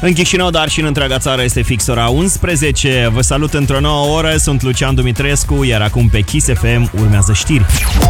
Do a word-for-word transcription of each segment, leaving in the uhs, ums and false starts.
În Chișinău, dar și în întreaga țară este fix ora unsprezece. Vă salut într-o nouă oră, sunt Lucian Dumitrescu, iar acum pe Kiss F M urmează știri.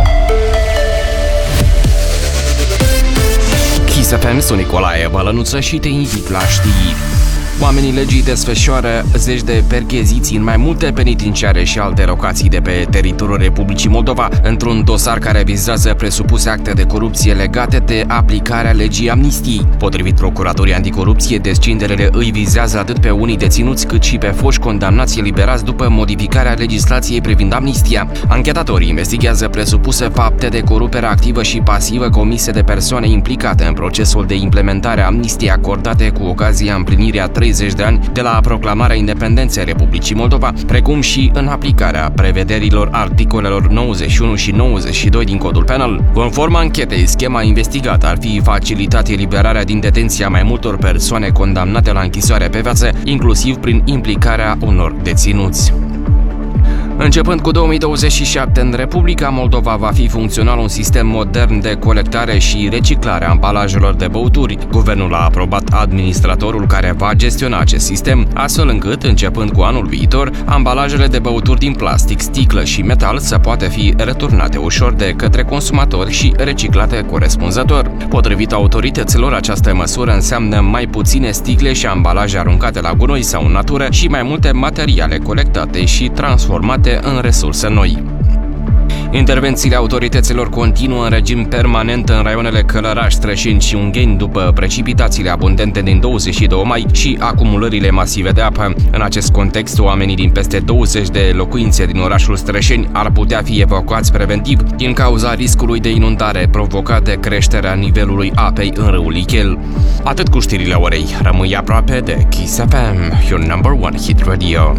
Kiss F M, sunt Nicolae Bălănuță și te invit la știri. Oamenii legii desfășoară zeci de percheziții în mai multe penitenciare și alte locații de pe teritoriul Republicii Moldova, într-un dosar care vizează presupuse acte de corupție legate de aplicarea legii amnistiei. Potrivit Procuraturii Anticorupție, descinderele îi vizează atât pe unii deținuți cât și pe foști condamnați eliberați după modificarea legislației privind amnistia. Anchetatorii investigează presupuse fapte de corupere activă și pasivă comise de persoane implicate în procesul de implementare a amnistiei acordate cu ocazia împlinirii a treizeci de ani de la proclamarea independenței Republicii Moldova, precum și în aplicarea prevederilor articolelor nouăzeci și unu și nouăzeci și doi din Codul Penal. Conform anchetei, schema investigată ar fi facilitat eliberarea din detenție a mai multor persoane condamnate la închisoare pe viață, inclusiv prin implicarea unor deținuți. Începând cu două mii douăzeci și șapte, în Republica Moldova va fi funcțional un sistem modern de colectare și reciclare a ambalajelor de băuturi. Guvernul a aprobat administratorul care va gestiona acest sistem, astfel încât, începând cu anul viitor, ambalajele de băuturi din plastic, sticlă și metal să poată fi returnate ușor de către consumatori și reciclate corespunzător. Potrivit autorităților, această măsură înseamnă mai puține sticle și ambalaje aruncate la gunoi sau în natură și mai multe materiale colectate și transformate în resurse noi. Intervențiile autorităților continuă în regim permanent în raioanele Călăraș, Strășeni și Ungheni după precipitațiile abundente din douăzeci și doi mai și acumulările masive de apă. În acest context, oamenii din peste douăzeci de locuințe din orașul Strășeni ar putea fi evacuați preventiv din cauza riscului de inundare provocat de creșterea nivelului apei în râul Ichel. Atât cu știrile orei, rămâi aproape de Kiss F M, your number one hit radio.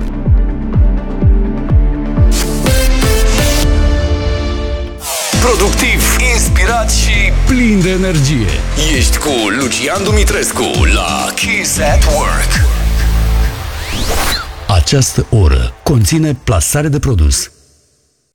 Productiv, inspirat și plin de energie. Ești cu Lucian Dumitrescu la Kiss at Work. Această oră conține plasare de produs.